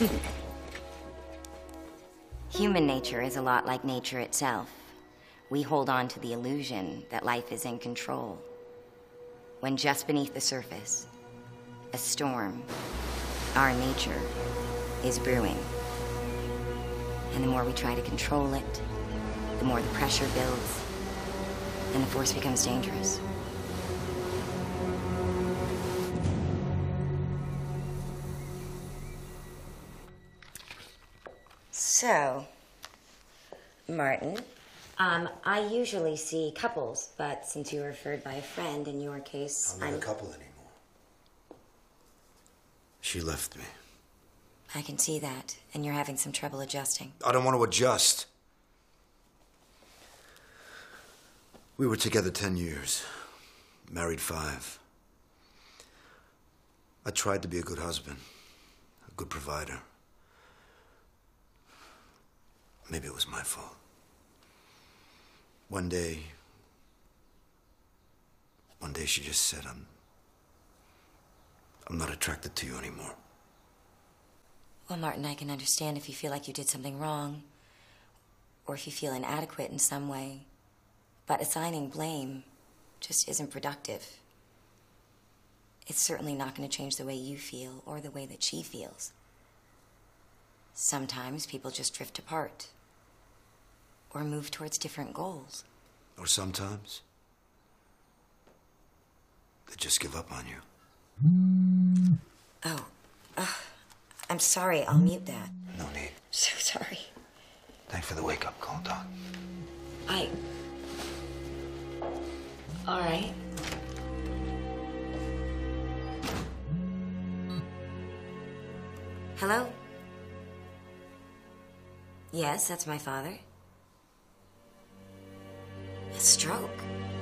Human nature is a lot like nature itself. We hold on to the illusion that life is in control. When just beneath the surface, a storm, our nature, is brewing. And the more we try to control it, the more the pressure builds, and the force becomes dangerous. So, Martin, I usually see couples, but since you were referred by a friend, in your case, I'm not a couple anymore. She left me. I can see that, and you're having some trouble adjusting. I don't want to adjust. We were together 10 years, married 5. I tried to be a good husband, a good provider. Maybe it was my fault. One day she just said, I'm not attracted to you anymore. Well, Martin, I can understand if you feel like you did something wrong, or if you feel inadequate in some way. But assigning blame just isn't productive. It's certainly not going to change the way you feel or the way that she feels. Sometimes people just drift apart or move towards different goals. Or sometimes they just give up on you. Oh, I'm sorry. I'll mute that. No need. So sorry. Thanks for the wake-up call, Doc. All right. Hello? Yes, that's my father. A stroke.